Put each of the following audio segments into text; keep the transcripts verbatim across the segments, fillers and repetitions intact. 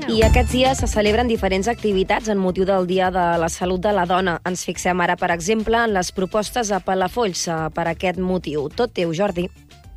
I aquests dies se celebren diferents activitats en motiu del Dia de la Salut de la Dona. Ens fixem ara, per exemple, en les propostes a Palafolls per aquest motiu. Tot teu, Jordi.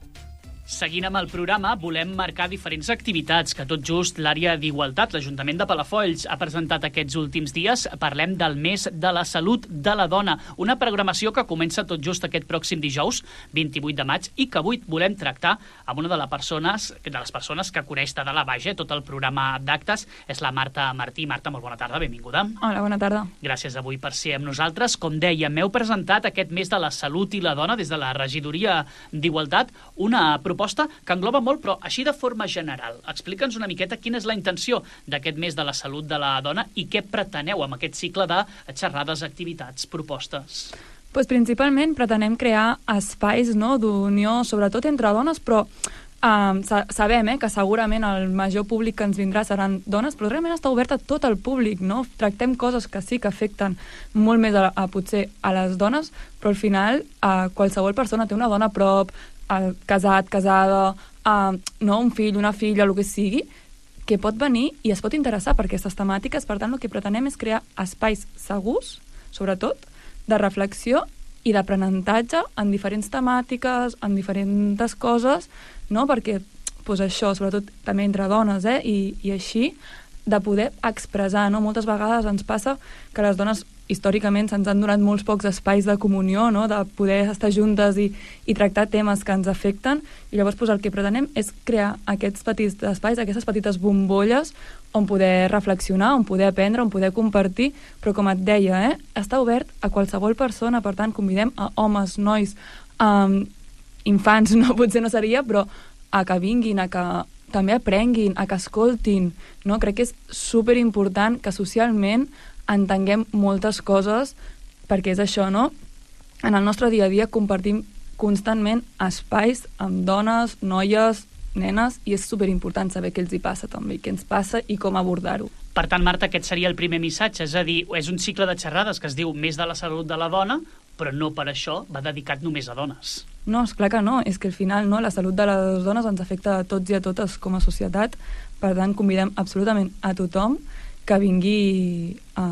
Seguint amb el programa, volem marcar diferents activitats que tot just l'àrea d'Igualtat, l'Ajuntament de Palafolls, ha presentat aquests últims dies. Parlem del mes de la salut de la dona, una programació que comença tot just aquest pròxim dijous, vint-i-vuit de maig, i que avui volem tractar amb una de les persones, de les persones que coneix de la base tot el programa d'actes. És la Marta Martí. Marta, molt bona tarda, benvinguda. Hola, bona tarda. Gràcies avui per ser amb nosaltres. Com deia, m'heu presentat aquest mes de la salut i la dona des de la Regidoria d'Igualtat, una proposta que engloba molt, però així de forma general. Explica'ns una miqueta quina és la intenció d'aquest mes de la salut de la dona i què preteneu amb aquest cicle de xerrades, activitats, propostes. Pues principalment pretenem crear espais, no, d'unió, sobretot entre dones, però um, sa sabem eh, que segurament el major públic que ens vindrà seran dones, però realment està obert a tot el públic, no? Tractem coses que sí que afecten molt més a, a potser a les dones, però al final uh, qualsevol persona té una dona a prop, uh, casat, casada, uh, no, un fill, una filla, el que sigui, que pot venir i es pot interessar per aquestes temàtiques. Per tant, el que pretenem és crear espais segurs, sobretot, de reflexió i d'aprenentatge en diferents temàtiques, en diferents coses, no? Perquè pues això, sobretot també entre dones, eh? I, i així, de poder expressar, no? Moltes vegades ens passa que les dones històricament se'ns han donat molts pocs espais de comunió, no? De poder estar juntes i, i tractar temes que ens afecten, i llavors pues, el que pretenem és crear aquests petits espais, aquestes petites bombolles on poder reflexionar, on poder aprendre, on poder compartir, però com et deia, eh? Està obert a qualsevol persona, per tant convidem a homes, nois, um, infants, no, potser no seria, però a que vinguin, a que també aprenguin, a que escoltin, no? Crec que és superimportant que socialment entenguem moltes coses, perquè és això, no? En el nostre dia a dia compartim constantment espais amb dones, noies, nenes, i és superimportant saber què els hi passa també, què ens passa i com abordar-ho. Per tant, Marta, aquest seria el primer missatge, és a dir, és un cicle de xerrades que es diu Mes de la Salut de la Dona, però no per això va dedicat només a dones. No, és clar que no, és que al final no, la salut de les dones ens afecta a tots i a totes com a societat, per tant convidem absolutament a tothom que vingui a,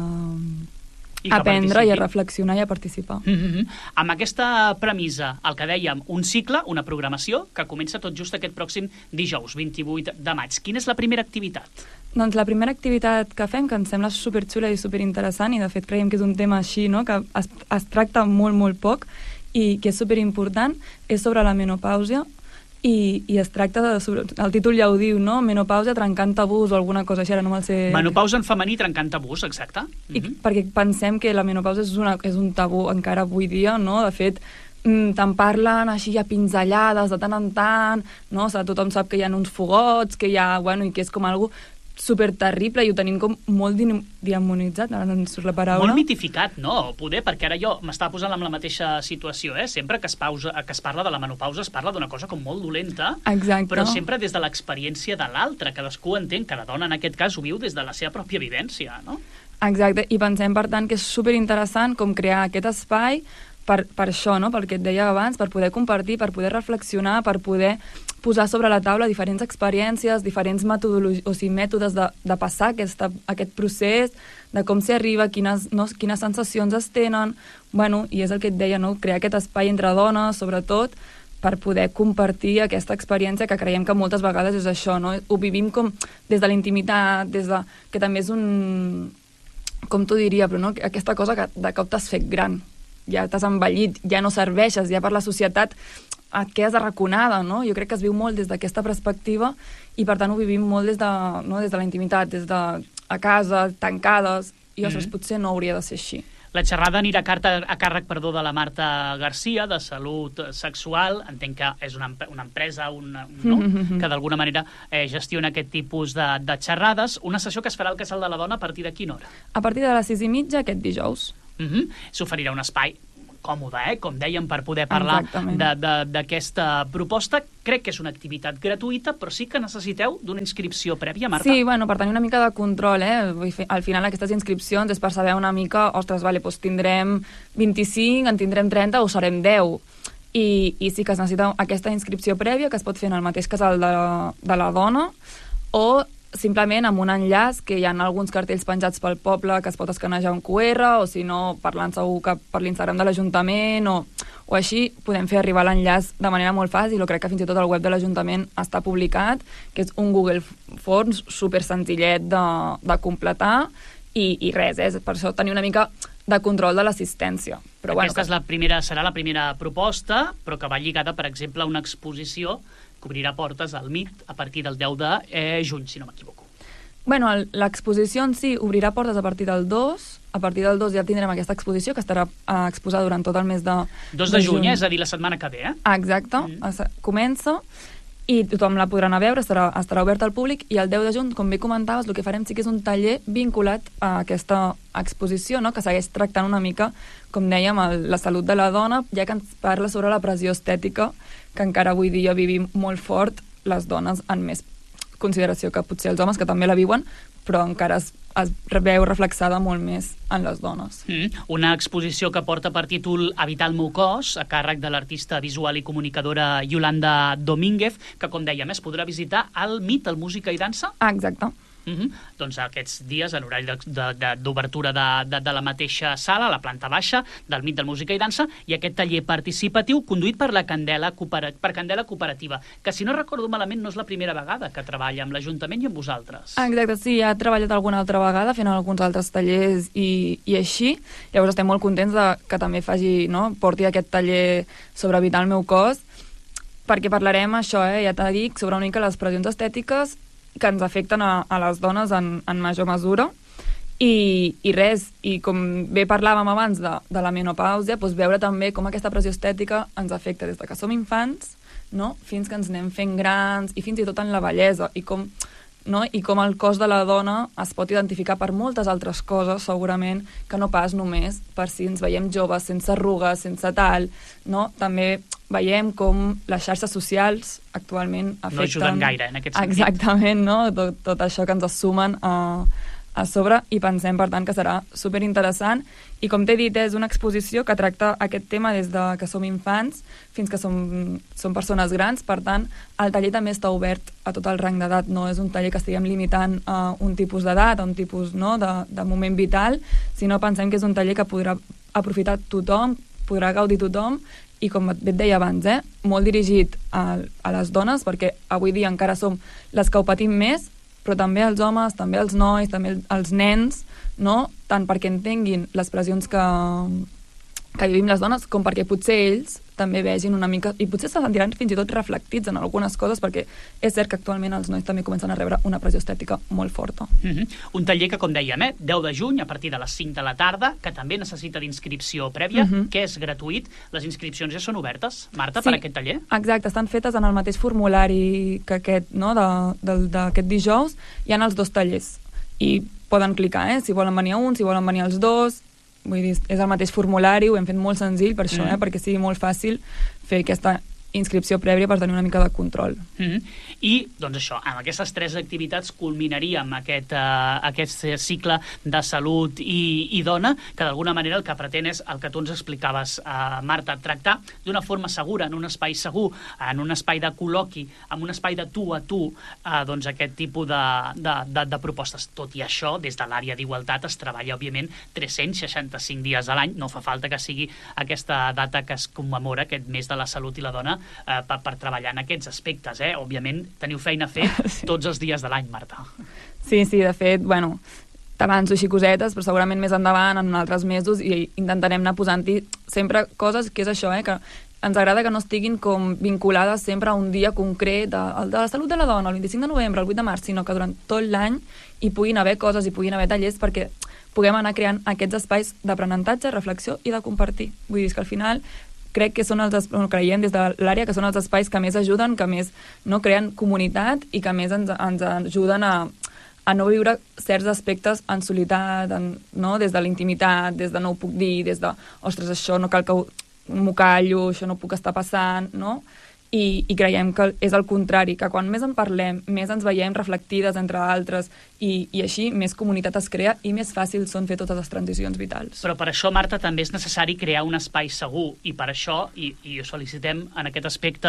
a aprendre i a reflexionar i a participar. Mm-hmm. Amb aquesta premissa, el que dèiem, un cicle, una programació, que comença tot just aquest pròxim dijous, vint-i-vuit de maig. Quina és la primera activitat? Doncs la primera activitat que fem, que ens sembla superxula i superinteressant, i de fet creiem que és un tema així, no? Que es, es tracta molt, molt poc, i que és superimportant, és sobre la menopàusia, i, i es tracta de... El títol ja ho diu, no? Menopàusia trencant tabús o alguna cosa així, ara no me'l sé... Menopàusia en femení trencant tabús, exacte. I, mm-hmm. Perquè pensem que la menopàusia és, una, és un tabú encara avui dia, no? De fet, te'n parlen així a pinzellades de tant en tant, no? O sigui, tothom sap que hi ha uns fogots, que hi ha... Bueno, i que és com algo super terrible, i ho tenim com molt demonitzat, ara no ens surt la paraula. Molt mitificat, no? Poder, perquè ara jo m'estava posant en la mateixa situació, eh? Sempre que es, pausa, que es parla de la menopausa es parla d'una cosa com molt dolenta, exacte, però sempre des de l'experiència de l'altre. Cadascú entén que la dona en aquest cas ho viu des de la seva pròpia vivència, no? Exacte, i pensem per tant que és superinteressant com crear aquest espai per, per això, no? Pel que et deia abans, per poder compartir, per poder reflexionar, per poder posar sobre la taula diferents experiències, diferents metodologies, o sigui, mètodes de, de passar aquesta, aquest procés, de com s'hi arriba, quines, no, quines sensacions es tenen, bueno, i és el que et deia, no? Crear aquest espai entre dones, sobretot, per poder compartir aquesta experiència que creiem que moltes vegades és això, no? Ho vivim com des de la intimitat, des de... que també és un... com t'ho diria, però no? Aquesta cosa que de cop t'has fet gran, ja t'has envellit, ja no serveixes, ja per la societat et quedes arraconada, no? Jo crec que es viu molt des d'aquesta perspectiva i per tant ho vivim molt des de, no? Des de la intimitat, des de a casa, tancades, i ostres, mm-hmm. potser no hauria de ser així. La xerrada anirà a, carta, a càrrec perdó, de la Marta Garcia, de Salut Sexual. Entenc que és una, una empresa una, no? mm-hmm. que d'alguna manera eh, gestiona aquest tipus de, de xerrades. Una sessió que es farà al Casal de la Dona a partir de quina hora? A partir de les sis i mitja aquest dijous. Mm-hmm. S'oferirà un espai còmode, eh? Com dèiem, per poder parlar d'aquesta proposta. Crec que és una activitat gratuïta, però sí que necessiteu d'una inscripció prèvia, Marta. Sí, bueno, per tenir una mica de control, eh? Al final aquestes inscripcions és per saber una mica, ostres, vale, doncs tindrem vint-i-cinc, en tindrem trenta o serem deu. I, i sí que es necessita aquesta inscripció prèvia, que es pot fer en el mateix casal de, de la dona, o simplement amb un enllaç que hi ha alguns cartells penjats pel poble que es pot escanejar un cu erre, o si no, parlant segur que per l'Instagram de l'Ajuntament o, o així, podem fer arribar l'enllaç de manera molt fàcil, o crec que fins i tot el web de l'Ajuntament està publicat, que és un Google Forms super senzillet de, de completar i, i res, eh? Per això tenir una mica de control de l'assistència. Però, Aquesta bueno, és la primera, serà la primera proposta, però que va lligada, per exemple, a una exposició que obrirà portes al M I T a partir del deu de juny, si no m'equivoco. Bueno, l'exposició en si obrirà portes a partir del dos. A partir del dos ja tindrem aquesta exposició que estarà uh, exposada durant tot el mes de, dos de juny, eh? És a dir, la setmana que ve, eh? Exacte, mm. comença i tothom la podrà anar a veure, estarà, estarà oberta al públic, i el deu de juny, com bé comentaves, el que farem sí que és un taller vinculat a aquesta exposició, no? Que segueix tractant una mica, com dèiem, el, la salut de la dona, ja que ens parla sobre la pressió estètica, que encara avui dia vivim molt fort les dones en més consideració que potser els homes, que també la viuen, però encara es, es veu reflexada molt més en les dones. Mm, una exposició que porta per títol Habitar el meu cos, a càrrec de l'artista visual i comunicadora Yolanda Domínguez, que, com dèiem, es podrà visitar al M I T, al Música i Dansa? Ah, exacte. Mm-hmm. Doncs aquests dies, en horari d'obertura de, de, de, de la mateixa sala, la planta baixa del M I T del Música i Dansa, i aquest taller participatiu conduït per la Candela, per Candela Cooperativa, que, si no recordo malament, no és la primera vegada que treballa amb l'Ajuntament i amb vosaltres. Exacte, sí, ha treballat alguna altra vegada fent alguns altres tallers i, i així. Llavors estem molt contents de que també faci, no, porti aquest taller sobre habitar el meu cos, perquè parlarem això, eh, ja t'he dit, sobre una mica les pressions estètiques que ens afecten a, a les dones en, en major mesura. I, i res, i com bé parlàvem abans de, de la menopàusia, doncs veure també com aquesta pressió estètica ens afecta des de que som infants, no?, fins que ens anem fent grans, i fins i tot en la vellesa, i com, no?, i com el cos de la dona es pot identificar per moltes altres coses, segurament, que no pas només per si ens veiem joves, sense arrugues, sense tal, no? També veiem com les xarxes socials actualment afecten... No ajuden gaire, en aquest sentit. Exactament, no? Tot, tot això que ens sumen a, a sobre, i pensem, per tant, que serà superinteressant. I com t'he dit, és una exposició que tracta aquest tema des de que som infants fins que som, som persones grans. Per tant, el taller també està obert a tot el rang d'edat. No és un taller que estiguem limitant a un tipus d'edat, a un tipus, no, de, de moment vital, sinó pensem que és un taller que podrà aprofitar tothom, podrà gaudir tothom, i com et deia abans, eh, molt dirigit a, a les dones, perquè avui dia encara som les que ho patim més, però també els homes, també els nois, també els nens, no? Tant perquè entenguin les pressions que, que vivim les dones, com perquè potser ells també vegin una mica, i potser se sentiran fins i tot reflectits en algunes coses, perquè és cert que actualment els nois també comencen a rebre una pressió estètica molt forta. Mm-hmm. Un taller que, com dèiem, eh, deu de juny, a partir de les cinc de la tarda, que també necessita d'inscripció prèvia, mm-hmm. que és gratuït. Les inscripcions ja són obertes, Marta, sí, per aquest taller? Exacte, estan fetes en el mateix formulari que aquest, no?, d'aquest dijous. Hi ha els dos tallers, i poden clicar, eh, si volen venir a un, si volen venir als dos. Vull dir, és el mateix formulari, ho hem fet molt senzill per això, mm. eh, perquè sigui molt fàcil fer aquesta inscripció prèvia per tenir una mica de control. Mm-hmm. I, doncs això, amb aquestes tres activitats culminaríem aquest, uh, aquest cicle de salut i, i dona, que d'alguna manera el que pretén és el que tu ens explicaves, uh, Marta, tractar d'una forma segura, en un espai segur, en un espai de col·loqui, en un espai de tu a tu, uh, doncs aquest tipus de, de, de, de propostes. Tot i això, des de l'àrea d'igualtat es treballa, òbviament, tres-cents seixanta-cinc dies a l'any. No fa falta que sigui aquesta data que es commemora, aquest mes de la salut i la dona, Uh, per, per treballar en aquests aspectes, eh? Òbviament, teniu feina a fer sí. tots els dies de l'any, Marta. Sí, sí, de fet, bueno, t'avanço així cosetes, però segurament més endavant, en altres mesos, i intentarem anar posant-hi sempre coses, que és això, eh? Que ens agrada que no estiguin com vinculades sempre a un dia concret de, de la salut de la dona, el vint-i-cinc de novembre, el vuit de març, sinó que durant tot l'any hi puguin haver coses, hi puguin haver tallers, perquè puguem anar creant aquests espais d'aprenentatge, reflexió i de compartir. Vull dir que al final crec que són els, no, creiem des de l'àrea que són els espais que més ajuden, que més, no, creen comunitat i que més ens, ens ajuden a, a no viure certs aspectes en solitat, en, no, des de la intimitat, des de no ho puc dir, des de, ostres, això no cal que m'ho callo, això no puc estar passant, no? I, i creiem que és el contrari, que quan més en parlem, més ens veiem reflectides entre altres, i, i així més comunitat es crea i més fàcil són fer totes les transicions vitals. Però per això, Marta, també és necessari crear un espai segur, i per això, i, i ho sol·licitem en aquest aspecte,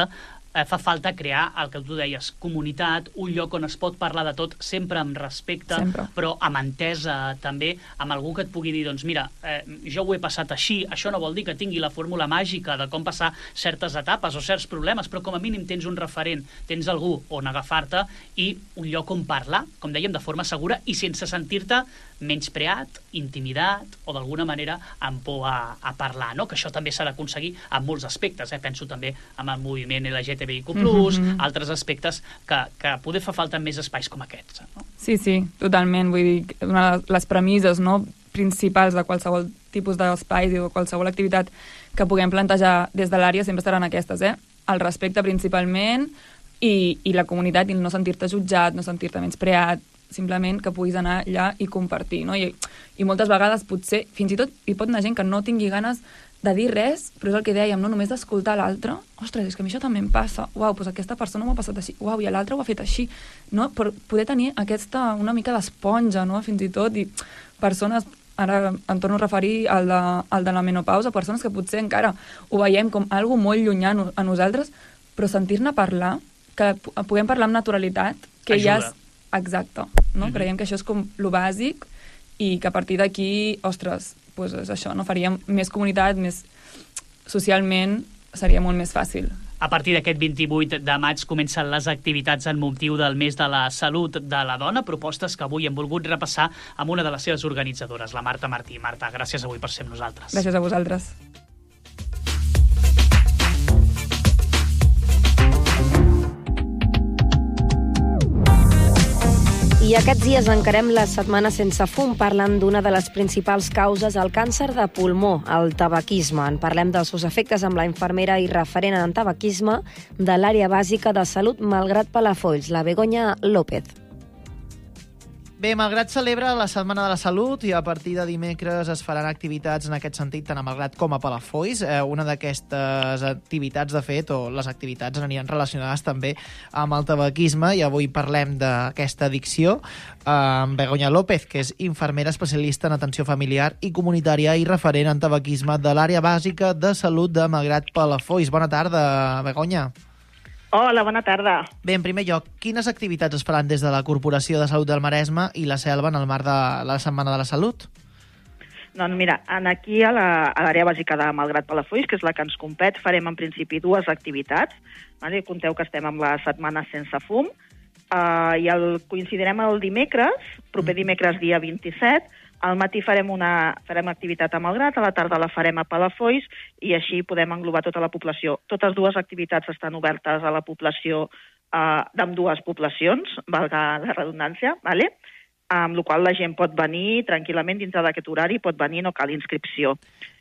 eh, fa falta crear el que tu deies, comunitat, un lloc on es pot parlar de tot, sempre amb respecte, sempre. Però amb entesa també, amb algú que et pugui dir, doncs mira, eh, jo ho he passat així, això no vol dir que tingui la fórmula màgica de com passar certes etapes o certs problemes, però com a mínim tens un referent, tens algú on agafar-te i un lloc on parlar, com dèiem, de forma segura i sense sentir-te menyspreat, intimidat o d'alguna manera amb por a, a parlar, no? Que això també s'ha d'aconseguir en molts aspectes, eh? Penso també en el moviment L G T B I Q plus, mm-hmm. altres aspectes que, que poder fa falta més espais com aquests. No? Sí, sí, totalment. Vull dir, una de les premisses, no, principals de qualsevol tipus d'espais i de qualsevol activitat que puguem plantejar des de l'àrea sempre seran aquestes, eh? El respecte principalment i, i la comunitat, i no sentir-te jutjat, no sentir-te menyspreat, simplement que puguis anar allà i compartir, no? I, i moltes vegades potser, fins i tot hi pot anar gent que no tingui ganes de dir res, però és el que dèiem, no? Només d'escoltar l'altre. Ostres, és que a mi això també em passa. Uau, doncs aquesta persona m'ho ha passat així. Uau, i l'altre ho ha fet així. No? Per poder tenir aquesta, una mica d'esponja, no? Fins i tot, i persones, ara em torno a referir al de, al de la menopausa, persones que potser encara ho veiem com algo molt llunyà a nosaltres, però sentir-ne parlar, que puguem parlar amb naturalitat, que ajuda. ja és exacte, no? Mm-hmm. Creiem que això és com lo bàsic i que a partir d'aquí, ostres, doncs és això, no? Faríem més comunitat, més socialment seria molt més fàcil. A partir d'aquest vint-i-vuit de maig comencen les activitats en motiu del mes de la salut de la dona, propostes que avui hem volgut repassar amb una de les seves organitzadores, la Marta Martí. Marta, gràcies avui per ser amb nosaltres. Gràcies a vosaltres. I aquests dies encarem la setmana sense fum parlant d'una de les principals causes al càncer de pulmó, el tabaquisme. En parlem dels seus efectes amb la infermera i referent en tabaquisme de l'àrea bàsica de salut Malgrat Palafolls, la Begoña López. Bé, Malgrat celebra la Setmana de la Salut i a partir de dimecres es faran activitats en aquest sentit tant a Malgrat com a Palafolls. Eh, una d'aquestes activitats, de fet, o les activitats anirien relacionades també amb el tabaquisme i avui parlem d'aquesta addicció amb Begoña López, que és infermera especialista en atenció familiar i comunitària i referent en tabaquisme de l'àrea bàsica de salut de Malgrat Palafolls. Bona tarda, Begoña. Hola, bona tarda. Bé, en primer lloc, quines activitats es faran des de la Corporació de Salut del Maresme i la Selva en el marc de la Setmana de la Salut? Doncs mira, aquí a l'àrea bàsica de Malgrat Palafolls, que és la que ens compet, farem en principi dues activitats. Vale? Conteu que estem amb la Setmana sense fum uh, i el, coincidirem el dimecres, proper dimecres dia vint-i-set. Al matí farem una farem activitat a Malgrat, a la tarda la farem a Palafolls i així podem englobar tota la població. Totes dues activitats estan obertes a la població eh, d'ambdues poblacions, valga la redundància, ¿vale? Amb la qual la gent pot venir tranquil·lament dintre d'aquest horari, pot venir, no cal inscripció.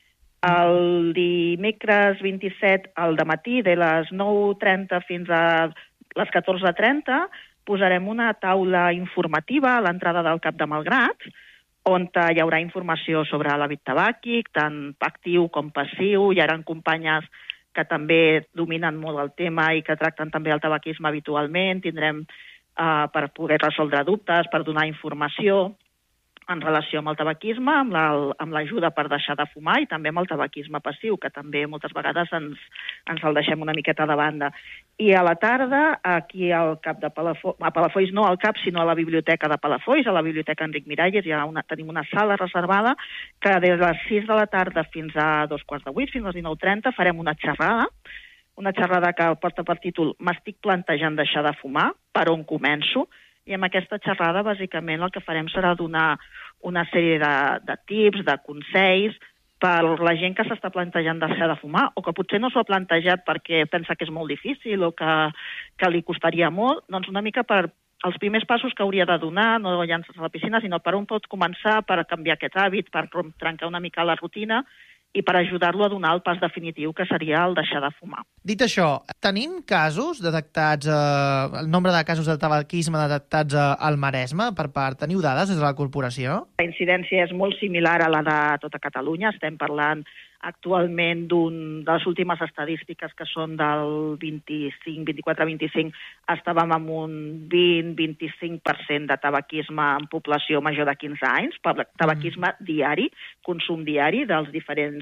El dimecres vint-i-set al dematí, de les nou trenta fins a les catorze trenta, posarem una taula informativa a l'entrada del Cap de Malgrat, on hi haurà informació sobre l'hàbit tabàquic, tant actiu com passiu. Hi haurà companyes que també dominen molt el tema i que tracten també el tabaquisme habitualment. Tindrem uh, per poder resoldre dubtes, per donar informació en relació amb el tabaquisme, amb l'ajuda per deixar de fumar i també amb el tabaquisme passiu, que també moltes vegades ens, ens el deixem una miqueta de banda. I a la tarda, aquí al Cap de Palafolls, a Palafolls no al Cap, sinó a la Biblioteca de Palafolls, a la Biblioteca Enric Miralles, ja una, tenim una sala reservada que des de les sis de la tarda fins a dos quarts de vuit, fins a les dinou trenta, farem una xerrada, una xerrada que porta per títol "M'estic plantejant deixar de fumar, per on començo?" I amb aquesta xerrada, bàsicament, el que farem serà donar una sèrie de, de tips, de consells, per la gent que s'està plantejant deixar de fumar, o que potser no s'ho ha plantejat perquè pensa que és molt difícil o que, que li costaria molt, doncs una mica per els primers passos que hauria de donar, no llançar-se a la piscina, sinó per on pot començar, per canviar aquests hàbits, per trencar una mica la rutina, i per ajudar-lo a donar el pas definitiu, que seria el deixar de fumar. Dit això, tenim casos detectats, eh, el nombre de casos de tabaquisme detectats eh, al Maresme per part? Teniu dades des de la corporació? La incidència és molt similar a la de tota Catalunya. Estem parlant actualment d'un de les últimes estadístiques, que són del vint-i-cinc, vint-i-quatre vint-i-cinc, estàvem amb un vint a vint-i-cinc per cent de tabaquisme en població major de quinze anys, tabaquisme diari, consum diari dels diferents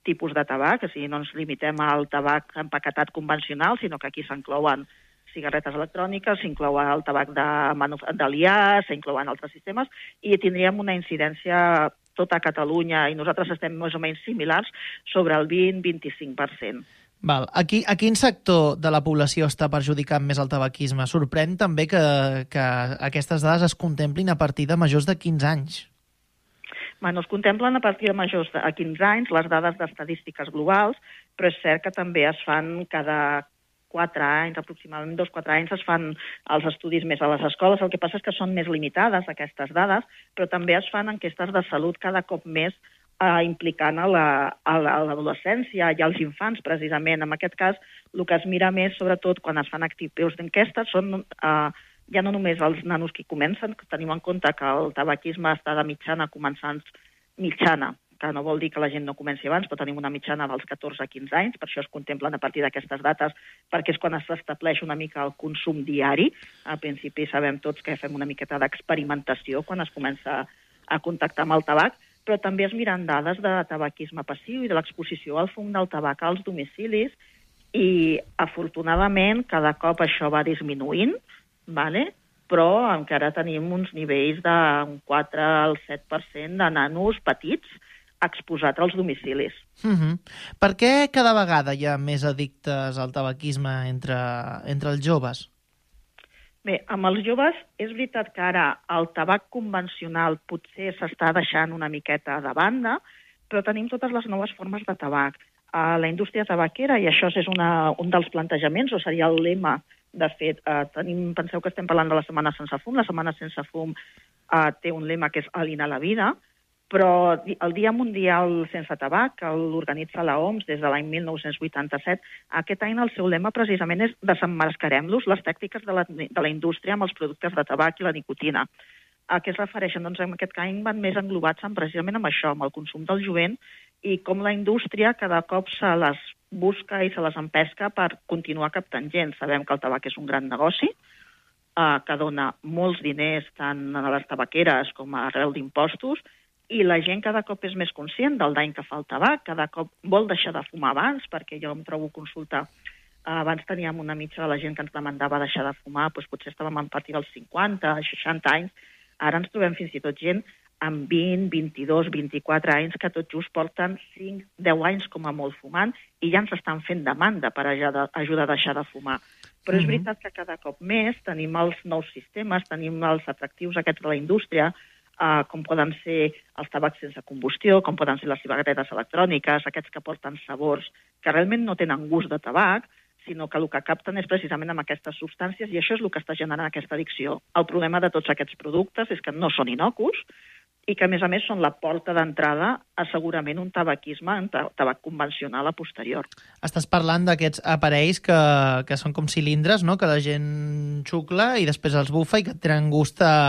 tipus de tabac, o sigui, no ens limitem al tabac empaquetat convencional, sinó que aquí s'inclouen cigarretes electròniques, s'inclou el tabac d'alià, s'inclouen altres sistemes, i tindríem una incidència tota a Catalunya, i nosaltres estem més o menys similars, sobre el vint a vint-i-cinc per cent. Val. Aquí, a quin sector de la població està perjudicant més el tabaquisme? Sorprèn també que, que aquestes dades es contemplin a partir de majors de quinze anys. Bueno, es contemplen a partir de majors de quinze anys les dades d'estadístiques globals, però és cert que també es fan cada quatre anys, aproximadament dos o quatre anys, es fan els estudis més a les escoles. El que passa és que són més limitades, aquestes dades, però també es fan enquestes de salut cada cop més eh, implicant a l'adolescència i als infants, precisament. En aquest cas, el que es mira més, sobretot quan es fan actius d'enquestes, són eh, ja no només els nanos que comencen, que tenim en compte que el tabaquisme està de mitjana començant mitjana, que no vol dir que la gent no comenci abans, però tenim una mitjana dels catorze a quinze anys, per això es contemplen a partir d'aquestes dates, perquè és quan s'estableix una mica el consum diari. Al principi sabem tots que fem una miqueta d'experimentació quan es comença a contactar amb el tabac, però també es miren dades de tabaquisme passiu i de l'exposició al fum del tabac als domicilis, i afortunadament cada cop això va disminuint, vale? Però encara tenim uns nivells d'un quatre al set per cent de nanos petits exposat als domicilis. Uh-huh. Per què cada vegada hi ha més addictes al tabaquisme entre, entre els joves? Bé, amb els joves és veritat que ara el tabac convencional potser s'està deixant una miqueta de banda, però tenim totes les noves formes de tabac. A la indústria tabaquera, i això és una, un dels plantejaments, o seria el lema, de fet, eh, tenim, penseu que estem parlant de la Setmana Sense Fum, la Setmana Sense Fum eh, té un lema que és Eliminar la vida, però el Dia Mundial Sense Tabac, que l'organitza la O M S des de l'any mil nou-cents vuitanta-set, aquest any el seu lema precisament és desemmascarem-los les tècniques de la, de la indústria amb els productes de tabac i la nicotina. A què es refereixen? Doncs en aquest any van més englobats en, precisament amb això, amb el consum del jovent, i com la indústria cada cop se les busca i se les empesca per continuar captant gent. Sabem que el tabac és un gran negoci, eh, que dona molts diners tant a les tabaqueres com a arrel d'impostos, i la gent cada cop és més conscient del dany que fa el tabac, cada cop vol deixar de fumar abans, perquè jo em trobo consulta, eh, abans teníem una mitja de la gent que ens demandava deixar de fumar, doncs potser estàvem a partir dels cinquanta, seixanta anys, ara ens trobem fins i tot gent amb vint, vint-i-dos, vint-i-quatre anys, que tot just porten cinc, deu anys com a molt fumant, i ja ens estan fent demanda per ajudar a deixar de fumar. Però és veritat que cada cop més tenim els nous sistemes, tenim els atractius aquests de la indústria, Uh, com poden ser els tabacs sense combustió, com poden ser les cigarretes electròniques, aquests que porten sabors que realment no tenen gust de tabac, sinó que el que capten és precisament amb aquestes substàncies, i això és el que està generant aquesta addicció. El problema de tots aquests productes és que no són innocus i que, a més a més, són la porta d'entrada a segurament un tabaquisme, un tabac convencional a posterior. Estàs parlant d'aquests aparells que, que són com cilindres, no?, que la gent xucla i després els bufa i que tenen gust a,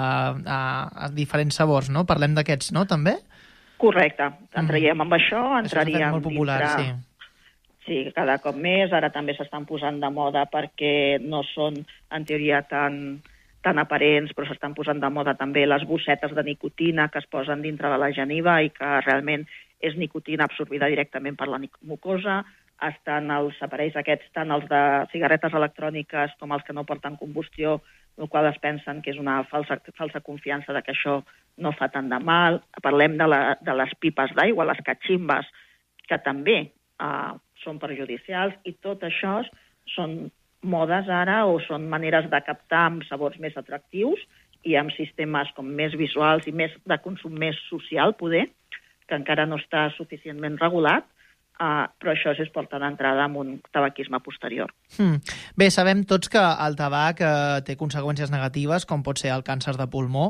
a, a diferents sabors, no? Parlem d'aquests, no?, també? Correcte. Entraríem mm. amb això, entraríem... Això és molt popular, dintre... sí. Sí, cada cop més. Ara també s'estan posant de moda perquè no són, en teoria, tan... tan aparents, però s'estan posant de moda també les bossetes de nicotina que es posen dintre de la geniva i que realment és nicotina absorbida directament per la mucosa. Estan els aparells aquests, tant els de cigarretes electròniques com els que no porten combustió, el qual es pensen que és una falsa, falsa confiança de que això no fa tant de mal. Parlem de, la, de les pipes d'aigua, les catximbes, que també eh, són perjudicials, i tot això són modes ara, o són maneres de captar amb sabors més atractius i amb sistemes com més visuals i més de consum més social, poder, que encara no està suficientment regulat, uh, però això és porta d'entrada amb un tabaquisme posterior. Hmm. Bé, sabem tots que el tabac eh, té conseqüències negatives, com pot ser el càncer de pulmó,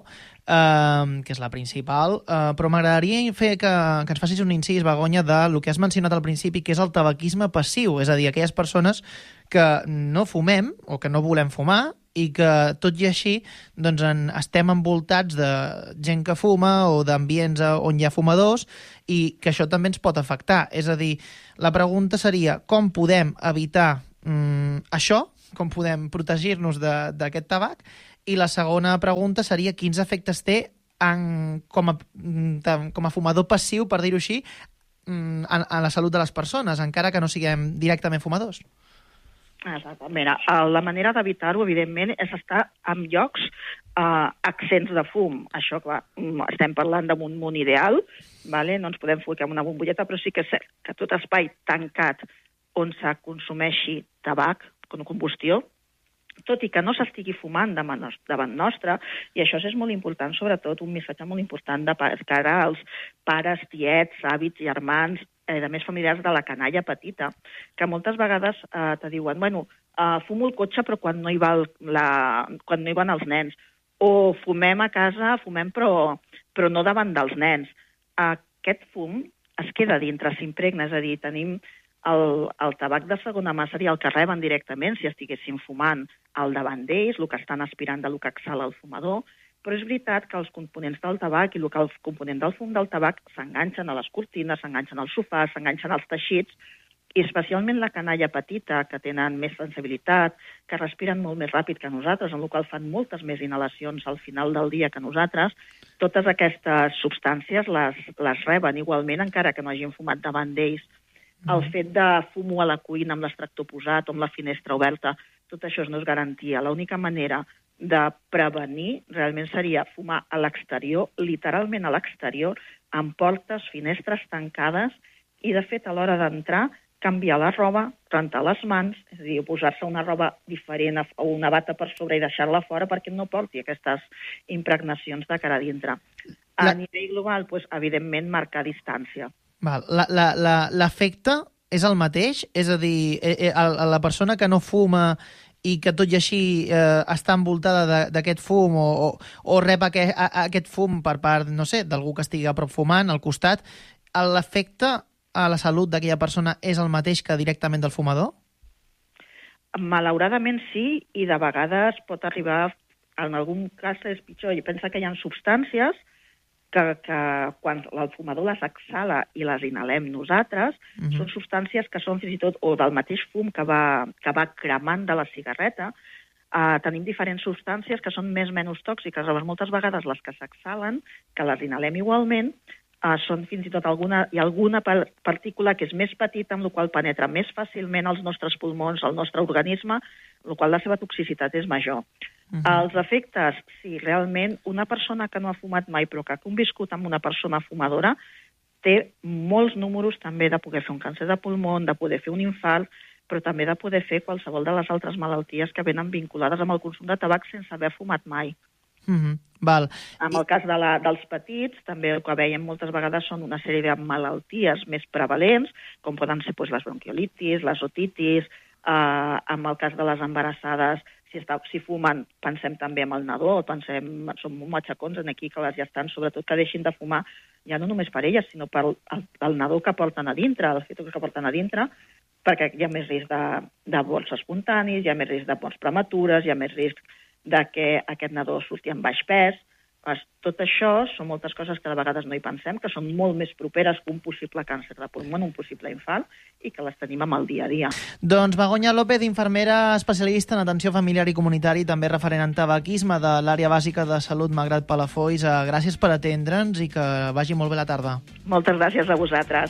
eh, que és la principal, eh, però m'agradaria fer que, que ens facis un incís, Begoña, del que has mencionat al principi, que és el tabaquisme passiu, és a dir, aquelles persones que no fumem o que no volem fumar i que, tot i així, doncs, en, estem envoltats de gent que fuma o d'ambients on hi ha fumadors i que això també ens pot afectar. És a dir, la pregunta seria com podem evitar mm, això, com podem protegir-nos d'aquest tabac, i la segona pregunta seria quins efectes té en, com, a, com a fumador passiu, per dir-ho així, mm, a, a la salut de les persones, encara que no siguem directament fumadors. Exactament. La manera d'evitar-ho, evidentment, és estar en llocs eh, accents de fum. Això, clar, estem parlant d'un món ideal, vale? No ens podem ficar amb una bombolleta, però sí que és cert que tot espai tancat on se consumeixi tabac, con combustió, tot i que no s'estigui fumant davant nostre, i això és molt important, sobretot un missatge molt important de cara als pares, tiets, àvits, germans, eh, de més familiars de la canalla petita, que moltes vegades eh, te diuen, bueno, eh, fumo el cotxe però quan no hi va el, la, quan no hi van els nens, o fumem a casa, fumem però, però no davant dels nens. Aquest fum es queda dintre, s'impregna, és a dir, tenim El, el tabac de segona mà seria el que reben directament si estiguessin fumant al davant d'ells, el que estan aspirant del que exhala el fumador, però és veritat que els components del tabac i el, que el component del fum del tabac s'enganxen a les cortines, s'enganxen als sofàs, s'enganxen als teixits, i especialment la canalla petita, que tenen més sensibilitat, que respiren molt més ràpid que nosaltres, en el qual fan moltes més inhalacions al final del dia que nosaltres, totes aquestes substàncies les, les reben igualment, encara que no hagin fumat davant d'ells. El fet de fumo a la cuina amb l'extractor posat o amb la finestra oberta, tot això no és garantia. L'única manera de prevenir realment seria fumar a l'exterior, literalment a l'exterior, amb portes, finestres tancades i, de fet, a l'hora d'entrar, canviar la roba, rentar les mans, és a dir, posar-se una roba diferent o una bata per sobre i deixar-la fora perquè no porti aquestes impregnacions de cara a dintre. A la... nivell global, doncs, evidentment, marcar distància. L'efecte és el mateix? És a dir, la persona que no fuma i que tot i així eh, està envoltada d'aquest fum o, o, o rep aquest, aquest fum per part, no sé, d'algú que estigui a prop fumant, al costat, l'efecte a la salut d'aquella persona és el mateix que directament del fumador? Malauradament sí, i de vegades pot arribar, en algun cas és pitjor, i pensa que hi ha substàncies que, que quan el fumador les exhala i les inhalem nosaltres, uh-huh. són substàncies que són fins i tot o del mateix fum que va, que va cremant de la cigarreta. Uh, tenim diferents substàncies que són més o menys tòxiques, llavors moltes vegades les que s'exhalen, que les inhalem igualment, uh, són fins i tot alguna, hi ha alguna partícula que és més petita, amb la qual penetra més fàcilment als nostres pulmons, al nostre organisme, amb la qual la seva toxicitat és major. Uh-huh. Els efectes, sí, realment, una persona que no ha fumat mai però que ha conviscut amb una persona fumadora té molts números també de poder fer un càncer de pulmó, de poder fer un infart, però també de poder fer qualsevol de les altres malalties que venen vinculades amb el consum de tabac sense haver fumat mai. Uh-huh. Val. En el cas de la, dels petits, també el que veiem moltes vegades són una sèrie de malalties més prevalents, com poden ser doncs, les bronquiolitis, les otitis, eh, en el cas de les embarassades, si, està, si fumen, pensem també amb el nadó, pensem, som molt matxacons en aquí que les ja estan, sobretot que deixin de fumar, ja no només per elles, sinó per el, el nadó que porten a dintre, el fetus que porten a dintre, perquè hi ha més risc de, de avorts espontanis, hi ha més risc de morts prematures, hi ha més risc de que aquest nadó surti amb baix pes. Tot això són moltes coses que de vegades no hi pensem, que són molt més properes que un possible càncer de pulmó, un possible infart, i que les tenim amb el dia a dia. Doncs Begoña López, infermera especialista en atenció familiar i comunitari, també referent en tabaquisme de l'àrea bàsica de salut Malgrat Palafolls. Gràcies per atendre'ns i que vagi molt bé la tarda. Moltes gràcies a vosaltres.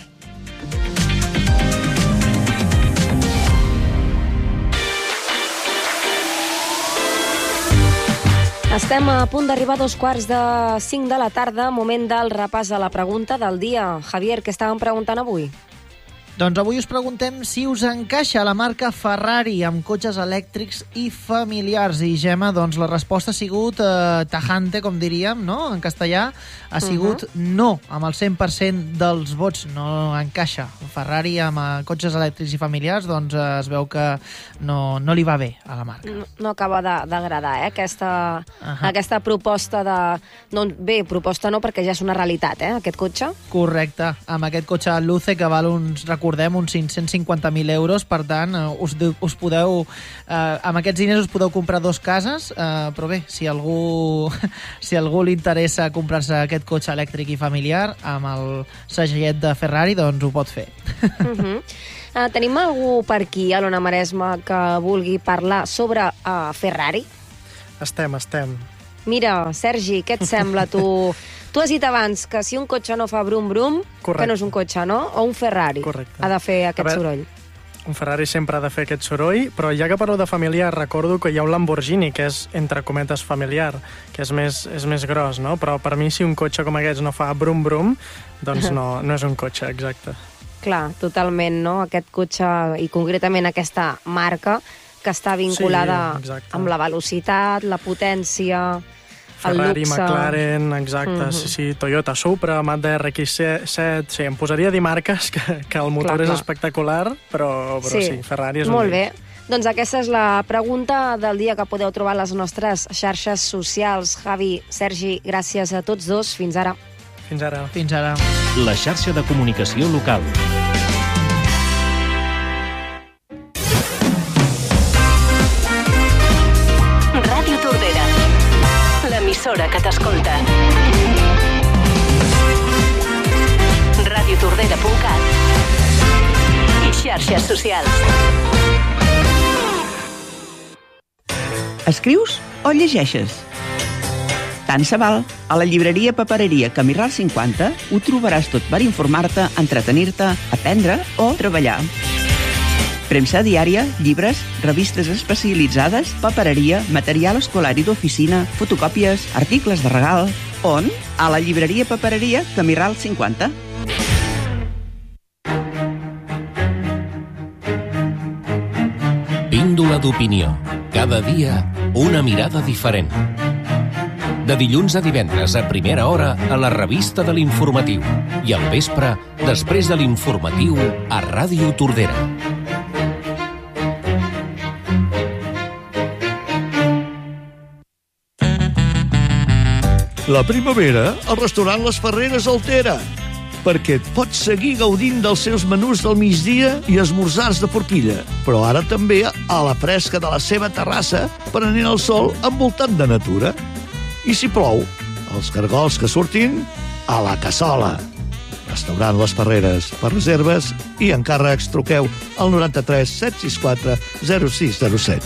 Estem a punt d'arribar a dos quarts de cinc de la tarda, moment del repàs a la pregunta del dia. Javier, què estàvem preguntant avui? Doncs avui us preguntem si us encaixa la marca Ferrari amb cotxes elèctrics i familiars. I, Gemma, doncs la resposta ha sigut eh, tajante, com diríem, no? En castellà, ha sigut uh-huh. no, amb el cent per cent dels vots. No encaixa. Ferrari amb eh, cotxes elèctrics i familiars, doncs eh, es veu que no, no li va bé a la marca. No, no acaba d'agradar, eh, aquesta, uh-huh. aquesta proposta de... No, bé, proposta no, perquè ja és una realitat, eh, aquest cotxe. Correcte. Amb aquest cotxe Luce, que val uns... recordem, uns cinc-cents cinquanta mil euros, per tant, us, us podeu, eh, amb aquests diners us podeu comprar dos cases, eh, però bé, si algú, si algú li interessa comprar-se aquest cotxe elèctric i familiar amb el segellet de Ferrari, doncs ho pot fer. Uh-huh. uh, tenim algú per aquí, a l'Ona Maresme, que vulgui parlar sobre uh, Ferrari? Estem, estem. Mira, Sergi, què et sembla, tu? Tu has dit abans que si un cotxe no fa brum-brum, que no és un cotxe, no? O un Ferrari Correcte. ha de fer aquest veure, soroll. Un Ferrari sempre ha de fer aquest soroll, però ja que parlo de familiar, recordo que hi ha un Lamborghini, que és, entre cometes, familiar, que és més, és més gros, no? Però per mi, si un cotxe com aquests no fa brum-brum, doncs no, no és un cotxe, exacte. Clar, totalment, no? Aquest cotxe, i concretament aquesta marca, que està vinculada sí, amb la velocitat, la potència, Ferrari, el luxe... McLaren, exacte, mm-hmm. sí, sí, Toyota Supra, Mazda R X set, sí, em posaria a dir marques que, que el motor clar, és clar. espectacular, però, però sí. sí, Ferrari és Molt un... bé. Doncs aquesta és la pregunta del dia que podeu trobar a les nostres xarxes socials. Javi, Sergi, gràcies a tots dos. Fins ara. Fins ara. Fins ara. La xarxa de comunicació local. Ràdio Tordera, l'emissora que t'escolta. ràdio tordera punt cat i xarxes socials. Escrius o llegeixes? Tant se val. A la llibreria Papereria Camirral cinquanta ho trobaràs tot per informar-te, entretenir-te, aprendre o treballar. Premsa diària, llibres, revistes especialitzades, papereria, material escolar i d'oficina, fotocòpies, articles de regal... On? A la llibreria Papereria Camirral cinquanta. Píndola d'opinió. Cada dia, una mirada diferent. De dilluns a divendres a primera hora a la revista de l'Informatiu i al vespre, després de l'Informatiu, a Ràdio Tordera. La primavera, el restaurant Les Ferreres altera, perquè et pots seguir gaudint dels seus menús del migdia i esmorzars de forquilla, però ara també a la fresca de la seva terrassa, prenent el sol envoltat de natura. I si plou, els cargols que surtin a la cassola. Restaurant Les Ferreres. Per reserves i encàrrecs truqueu al noranta-tres set sis quatre zero sis zero set.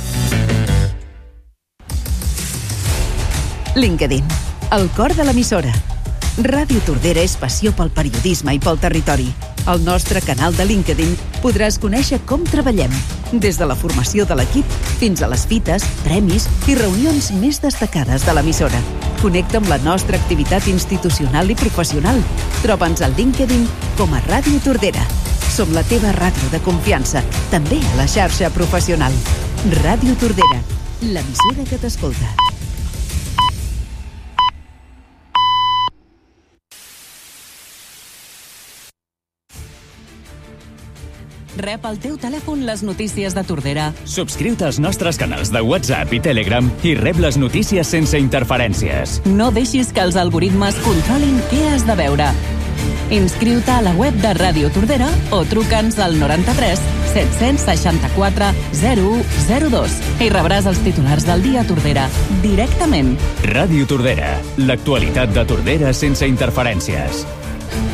LinkedIn, el cor de l'emissora. Ràdio Tordera és passió pel periodisme i pel territori. Al nostre canal de LinkedIn podràs conèixer com treballem, des de la formació de l'equip fins a les fites, premis i reunions més destacades de l'emissora. Connecta amb la nostra activitat institucional i professional. Troba'ns al LinkedIn com a Ràdio Tordera. Som la teva ràdio de confiança, també a la xarxa professional. Ràdio Tordera, l'emissora que t'escolta. Rep al teu telèfon les notícies de Tordera. Subscriu-te als nostres canals de WhatsApp i Telegram i rep les notícies sense interferències. No deixis que els algoritmes controlin què has de veure. Inscriu-te a la web de Ràdio Tordera o truca'ns al noranta-tres set seixanta-quatre zero u zero dos i rebràs els titulars del dia a Tordera directament. Ràdio Tordera, l'actualitat de Tordera sense interferències.